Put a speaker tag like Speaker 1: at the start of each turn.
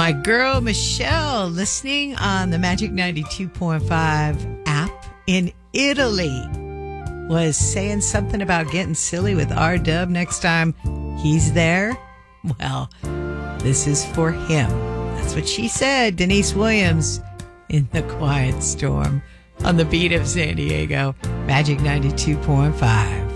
Speaker 1: My girl Michelle, listening on the Magic 92.5 app in Italy, was saying something about getting silly with R-Dub next time he's there. Well, this is for him. That's what she said. Denise Williams in The Quiet Storm on the beat of San Diego, Magic 92.5.